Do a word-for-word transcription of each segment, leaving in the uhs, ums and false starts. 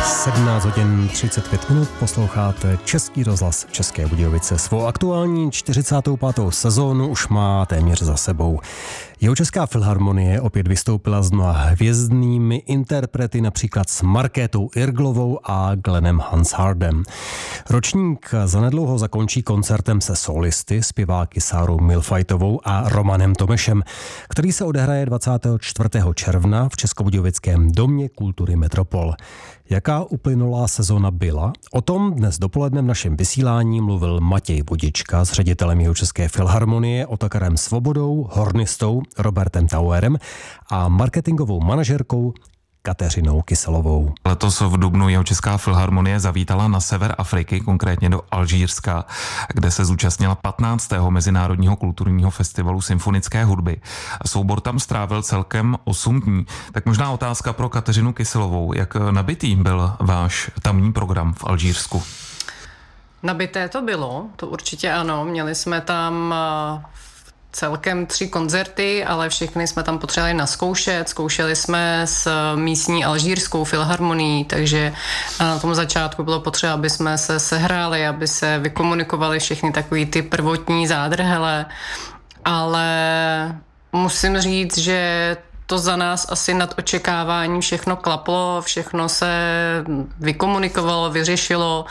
sedmnáct hodin třicet pět minut, posloucháte Český rozhlas České Budějovice. Svou aktuální čtyřicátou pátou sezónu už má téměř za sebou. Jihočeská filharmonie opět vystoupila s mnoha hvězdnými interprety, například s Markétou Irglovou a Glennem Hanshardem. Ročník zanedlouho zakončí koncertem se solisty, zpěváky Sárou Milfajtovou a Romanem Tomešem, který se odehraje dvacátého čtvrtého června v Českobudějovickém domě kultury Metropol. Jaká uplynulá sezóna byla? O tom dnes dopoledne v našem vysílání mluvil Matěj Vodička s ředitelem Jihočeské filharmonie Otakarem Svobodou, hornistou Robertem Tauerem a marketingovou manažerkou Kateřinou Kyselovou. Letos v dubnu Jihočeská filharmonie zavítala na sever Afriky, konkrétně do Alžírska, kde se zúčastnila patnáctého Mezinárodního kulturního festivalu symfonické hudby. Soubor tam strávil celkem osm dní. Tak možná otázka pro Kateřinu Kyselovou. Jak nabitý byl váš tamní program v Alžírsku? Nabité to bylo, to určitě ano. Měli jsme tam celkem tři koncerty, ale všechny jsme tam potřebovali naskoušet. Zkoušeli jsme s místní alžírskou filharmonií, takže na tom začátku bylo potřeba, aby jsme se sehráli, aby se vykomunikovali všechny takový ty prvotní zádrhele, ale musím říct, že to za nás asi nad očekávání všechno klaplo, všechno se vykomunikovalo, vyřešilo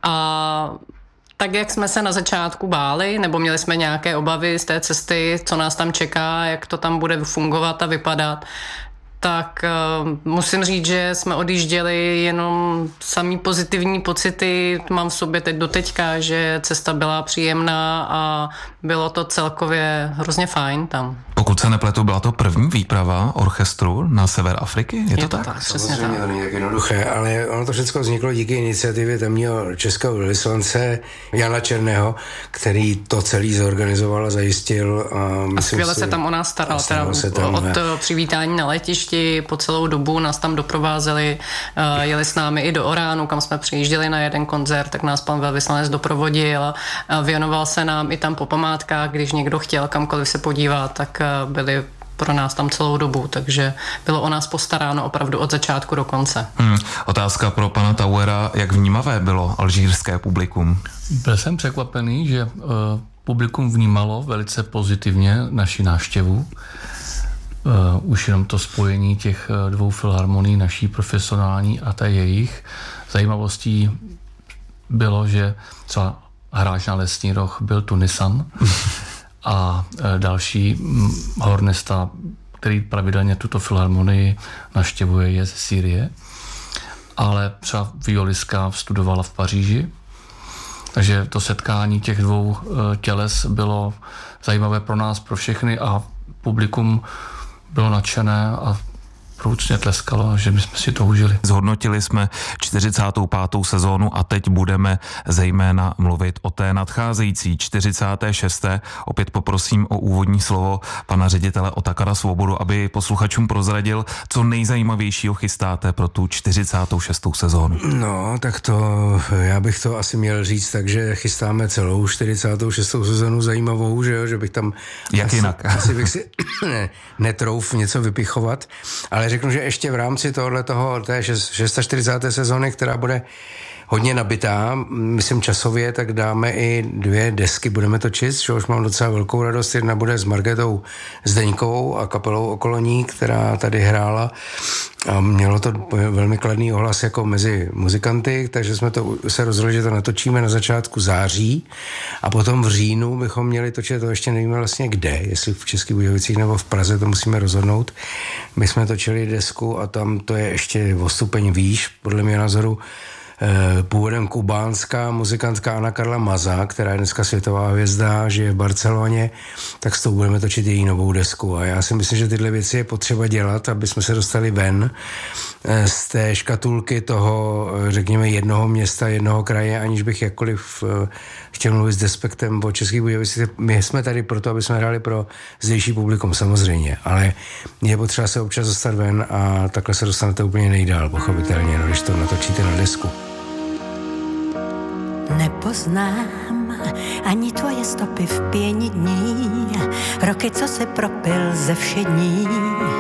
a tak, jak jsme se na začátku báli, nebo měli jsme nějaké obavy z té cesty, co nás tam čeká, jak to tam bude fungovat a vypadat, tak uh, musím říct, že jsme odjížděli jenom samý pozitivní pocity. Mám v sobě teď doteďka, že cesta byla příjemná a bylo to celkově hrozně fajn tam. Pokud se nepletu, byla to první výprava orchestru na sever Afriky? Je, Je to, to tak? tak Samozřejmě to není tak jednoduché, ale ono to všechno vzniklo díky iniciativě tamního českého vyslance Jana Černého, který to celý zorganizoval a zajistil. A, a skvěle si, se tam o nás staral, teda se tam, od ne. přivítání na letišti po celou dobu nás tam doprovázeli, uh, jeli s námi i do Oránu, kam jsme přijížděli na jeden koncert, tak nás pan velvyslanec doprovodil a věnoval se nám i tam po památkách, když někdo chtěl kamkoliv se podívat, tak byli pro nás tam celou dobu, takže bylo o nás postaráno opravdu od začátku do konce. Hmm. Otázka pro pana Tauera, jak vnímavé bylo alžírské publikum? Byl jsem překvapený, že uh, publikum vnímalo velice pozitivně naši návštěvu. Uh, už jenom to spojení těch uh, dvou filharmonií, naší profesionální a té jejich. Zajímavostí bylo, že třeba hráč na Lesní roh byl Tunisan, a další hornista, který pravidelně tuto filharmonii navštěvuje, je ze Sýrie, ale třeba violistka studovala v Paříži, takže to setkání těch dvou těles bylo zajímavé pro nás, pro všechny a publikum bylo nadšené a průcně tleskalo, že my jsme si to užili. Zhodnotili jsme čtyřicátou pátou sezónu a teď budeme zejména mluvit o té nadcházející čtyřicáté šesté Opět poprosím o úvodní slovo pana ředitele Otakara Svobodu, aby posluchačům prozradil, co nejzajímavějšího chystáte pro tu čtyřicátou šestou sezónu. No, tak to, já bych to asi měl říct, takže chystáme celou čtyřicátou šestou sezónu zajímavou, že jo, že bych tam... Jak asi, jinak? Asi bych si ne, netrouf něco vypichovat, ale řeknu, že ještě v rámci tohohle toho, té čtyřicáté šesté sezóny, která bude hodně nabitá, myslím časově, tak dáme i dvě desky, budeme točit, že už mám docela velkou radost. Jedna bude s Markétou Zdeňkovou a kapelou okolo ní, která tady hrála. A mělo to velmi kladný ohlas jako mezi muzikanty, takže jsme to se rozhodli, že to natočíme na začátku září a potom v říjnu bychom měli točit, to ještě nevíme vlastně kde, jestli v Českých Budějovicích nebo v Praze, to musíme rozhodnout. My jsme točili desku a tam to je ještě o stupeň výš, podle mě názoru, původem kubánská muzikantka Anna Karla Maza, která je dneska světová hvězda, žije v Barceloně, tak s tou budeme točit její novou desku. A já si myslím, že tyhle věci je potřeba dělat, aby jsme se dostali ven z té škatulky toho, řekněme, jednoho města, jednoho kraje, aniž bych jakkoliv chtěl mluvit s despektem o Českých Budějovicích. My jsme tady proto, aby jsme hráli pro zdejší publikum, samozřejmě, ale je potřeba se občas dostat ven a takhle se dostanete úplně nejdál, pochopitelně, no, když to natočíte na desku. Nepoznám ani tvoje stopy v pěni dní, roky, co se propil ze všední,